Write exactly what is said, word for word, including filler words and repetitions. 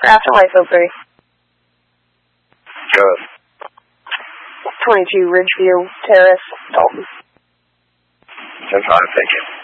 Afterlife oh three. Go ahead. twenty-two Ridgeview Terrace, Dalton. ten five, thank you.